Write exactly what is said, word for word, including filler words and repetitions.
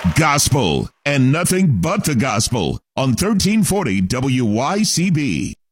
Gospel and nothing but the gospel on thirteen forty W Y C B.